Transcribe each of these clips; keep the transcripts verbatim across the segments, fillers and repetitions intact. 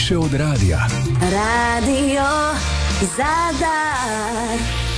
više od radija. Radio Zadar.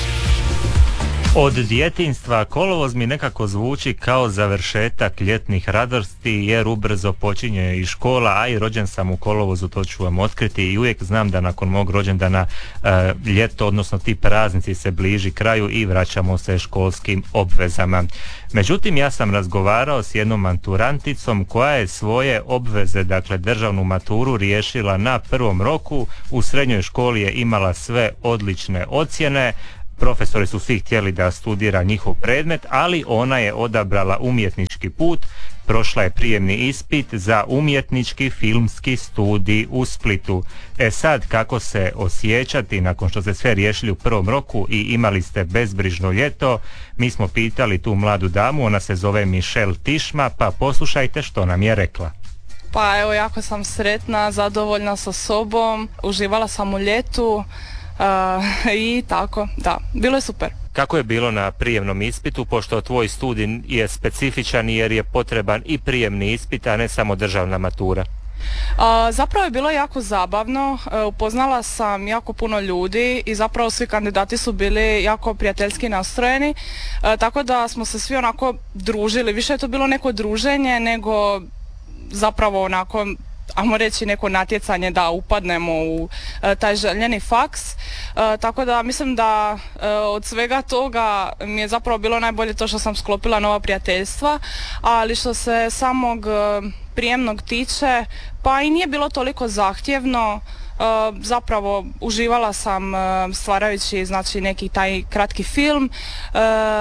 Od djetinjstva kolovoz mi nekako zvuči kao završetak ljetnih radosti, jer ubrzo počinje i škola, a i rođen sam u kolovozu, to ću vam otkriti, i uvijek znam da nakon mog rođendana e, ljeto, odnosno ti praznici se bliži kraju i vraćamo se školskim obvezama. Međutim, ja sam razgovarao s jednom maturanticom koja je svoje obveze, dakle državnu maturu, riješila na prvom roku. U srednjoj školi je imala sve odlične ocjene, profesori su svi htjeli da studira njihov predmet, ali ona je odabrala umjetnički put, prošla je prijemni ispit za umjetnički filmski studij u Splitu. E sad, kako se osjećati nakon što ste sve riješili u prvom roku i imali ste bezbrižno ljeto, mi smo pitali tu mladu damu, ona se zove Michelle Tišma, pa poslušajte što nam je rekla. Pa evo, jako sam sretna, zadovoljna sa sobom, uživala sam u ljetu. Uh, i tako, da, bilo je super. Kako je bilo na prijemnom ispitu, pošto tvoj studij je specifičan jer je potreban i prijemni ispit, a ne samo državna matura? Uh, zapravo je bilo jako zabavno, uh, upoznala sam jako puno ljudi i zapravo svi kandidati su bili jako prijateljski nastrojeni, uh, tako da smo se svi onako družili, više je to bilo neko druženje nego zapravo onako, ajmo reći, neko natjecanje da upadnemo u e, taj željeni faks, e, tako da mislim da e, od svega toga mi je zapravo bilo najbolje to što sam sklopila nova prijateljstva, ali što se samog e, prijemnog tiče, pa i nije bilo toliko zahtjevno. E, zapravo uživala sam e, stvarajući, znači, neki taj kratki film e,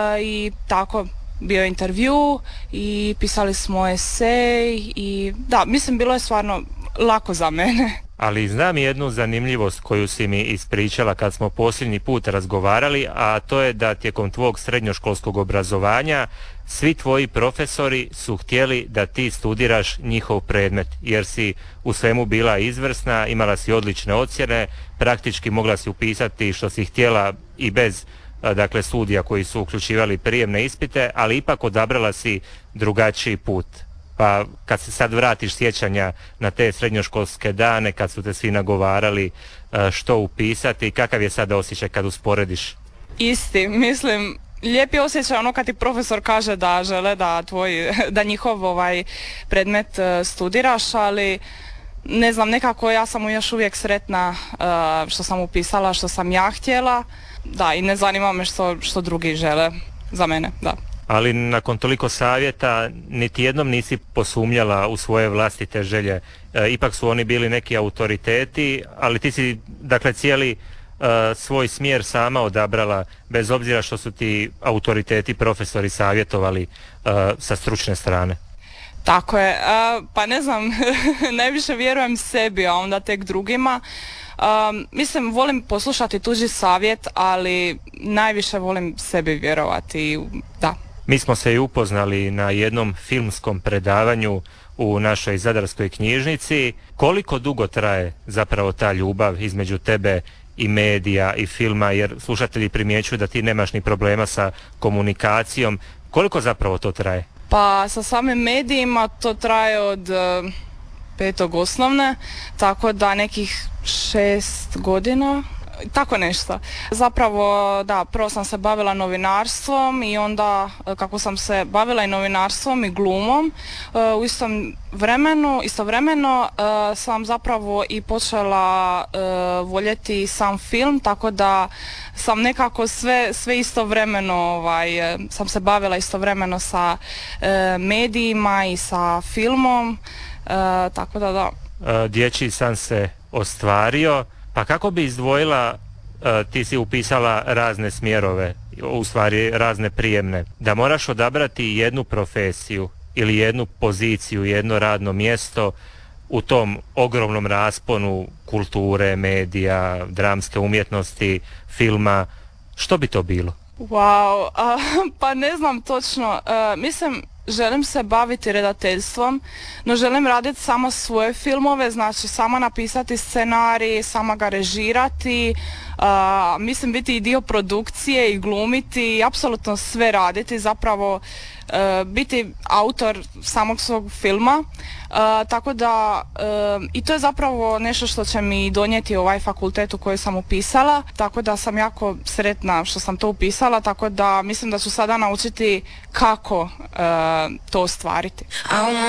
i tako. Bio je intervju i pisali smo esej i da, mislim, bilo je stvarno lako za mene. Ali znam jednu zanimljivost koju si mi ispričala kad smo posljednji put razgovarali, a to je da tijekom tvog srednjoškolskog obrazovanja svi tvoji profesori su htjeli da ti studiraš njihov predmet, jer si u svemu bila izvrsna, imala si odlične ocjene, praktički mogla si upisati što si htjela i bez dakle studija koji su uključivali prijemne ispite, ali ipak odabrala si drugačiji put. Pa kad se sad vratiš sjećanja na te srednjoškolske dane, kad su te svi nagovarali što upisati, kakav je sada osjećaj kad usporediš? Isti, mislim, lijepi osjećaj ono kad ti profesor kaže da žele da tvoj, da njihov ovaj predmet studiraš, ali ne znam, nekako ja sam još uvijek sretna što sam upisala što sam ja htjela. Da, i ne zanima me što, što drugi žele za mene, da. Ali nakon toliko savjeta niti jednom nisi posumnjala u svoje vlastite želje. E, ipak su oni bili neki autoriteti, ali ti si, dakle, cijeli e, svoj smjer sama odabrala, bez obzira što su ti autoriteti, profesori savjetovali e, sa stručne strane. Tako je, uh, pa ne znam, najviše vjerujem sebi, a onda tek drugima. Um, mislim, volim poslušati tuđi savjet, ali najviše volim sebi vjerovati, da. Mi smo se i upoznali na jednom filmskom predavanju u našoj zadarskoj knjižnici. Koliko dugo traje zapravo ta ljubav između tebe i medija i filma, jer slušatelji primjećuju da ti nemaš ni problema sa komunikacijom. Koliko zapravo to traje? Pa sa samim medijima to traje od uh, petog osnovne, tako da nekih šest godina, tako nešto. Zapravo, da, prvo sam se bavila novinarstvom i onda kako sam se bavila i novinarstvom i glumom, uh, u istom vremenu, istovremeno uh, sam zapravo i počela uh, voljeti sam film, tako da sam nekako sve, sve istovremeno, ovaj, sam se bavila istovremeno sa uh, medijima i sa filmom, uh, tako da da. Uh, dječji san se ostvario, pa kako bi izdvojila, uh, ti si upisala razne smjerove, u stvari razne prijemne, da moraš odabrati jednu profesiju ili jednu poziciju, jedno radno mjesto u tom ogromnom rasponu kulture, medija, dramske umjetnosti, filma, što bi to bilo? Wow, uh, pa ne znam točno, uh, mislim, želim se baviti redateljstvom, no želim raditi samo svoje filmove, znači sama napisati scenarij, sama ga režirati, uh, mislim biti i dio produkcije i glumiti i apsolutno sve raditi, zapravo e, biti autor samog svog filma, e, tako da e, i to je zapravo nešto što će mi donijeti ovaj fakultet u koji sam upisala, tako da sam jako sretna što sam to upisala, tako da mislim da ću sada naučiti kako e, to ostvariti. I